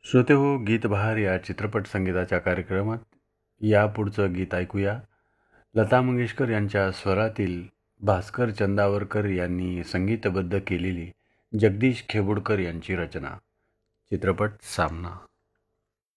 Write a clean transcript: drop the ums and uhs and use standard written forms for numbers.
श्रोते हो, गीतबहार या चित्रपट संगीताच्या कार्यक्रमात यापुढचं गीत ऐकूया. लता मंगेशकर यांच्या स्वरातील भास्कर चंदावरकर यांनी संगीतबद्ध केलेली जगदीश खेबुडकर यांची रचना. चित्रपट सामना.